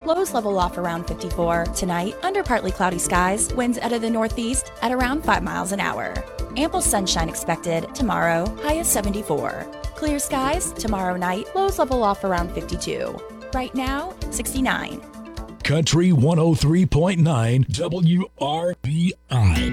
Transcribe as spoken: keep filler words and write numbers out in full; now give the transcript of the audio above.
lows level off around fifty-four. Tonight, under partly cloudy skies, winds out of the northeast at around five miles an hour. Ample sunshine expected tomorrow, high of seventy-four. Clear skies tomorrow night, lows level off around fifty-two. Right now, sixty-nine. Country one oh three point nine W R B I.